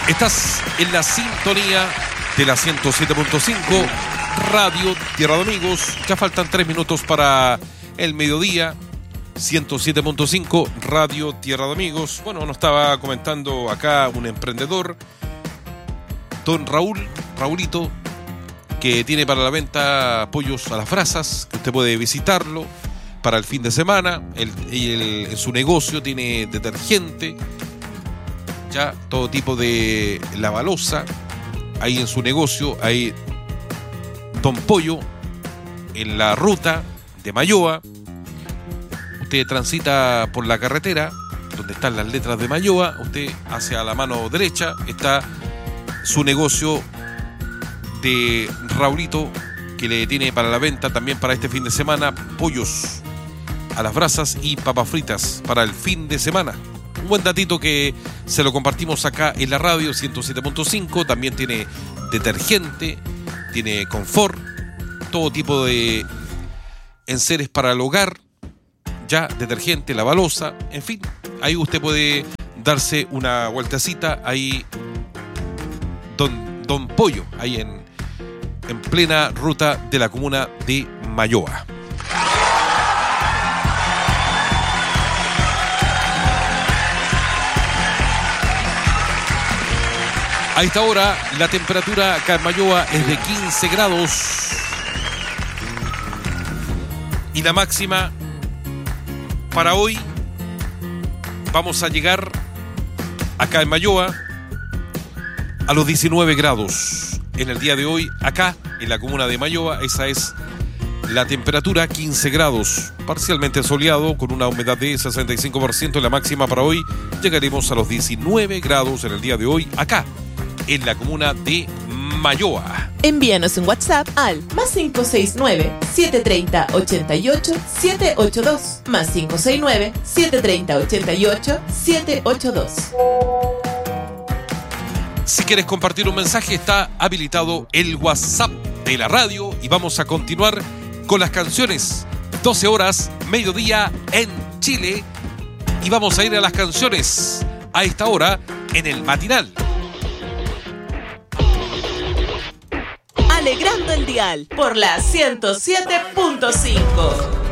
Estás en la sintonía de la 107.5 Radio Tierra de Amigos. Ya faltan 3 minutos para el mediodía. 107.5 Radio Tierra de Amigos. Bueno, nos estaba comentando acá un emprendedor, don Raulito, que tiene para la venta pollos a las brasas, que usted puede visitarlo para el fin de semana. En su negocio tiene detergente, ya todo tipo de lavalosa. Ahí en su negocio hay Don Pollo en la ruta de Malloa. Usted transita por la carretera donde están las letras de Malloa, usted hacia la mano derecha está su negocio de Raulito, que le tiene para la venta también para este fin de semana pollos a las brasas y papas fritas para el fin de semana. Un buen datito que se lo compartimos acá en la radio 107.5. También tiene detergente, tiene confort, todo tipo de enseres para el hogar, ya detergente, lavalosa, en fin, ahí usted puede darse una vueltecita. Ahí Don Pollo, ahí en plena ruta de la comuna de Malloa. A esta hora la temperatura acá en Malloa es de 15 grados y la máxima para hoy vamos a llegar acá en Malloa a los 19 grados. En el día de hoy, acá en la comuna de Malloa, esa es la temperatura, 15 grados, parcialmente soleado, con una humedad de 65%. La máxima para hoy llegaremos a los 19 grados en el día de hoy, acá en la comuna de Malloa. Envíanos un WhatsApp al +569-730-88-782, +569-730-88-782. Si quieres compartir un mensaje, está habilitado el WhatsApp de la radio y vamos a continuar con las canciones. 12 horas, mediodía en Chile, y vamos a ir a las canciones a esta hora en el matinal. Alegrando el dial por la 107.5.